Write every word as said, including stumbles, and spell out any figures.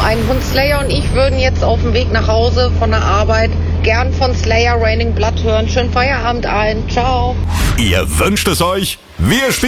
ein. Und Slayer und ich würden jetzt auf dem Weg nach Hause von der Arbeit gern von Slayer Raining Blood hören. Schönen Feierabend allen. Ciao. Ihr wünscht es euch? Wir spielen